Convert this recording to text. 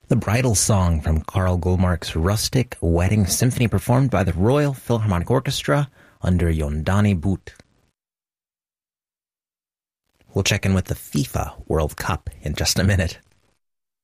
The Bridal Song from Carl Goldmark's Rustic Wedding Symphony, performed by the Royal Philharmonic Orchestra under Yondani Boot. We'll check in with the FIFA World Cup in just a minute.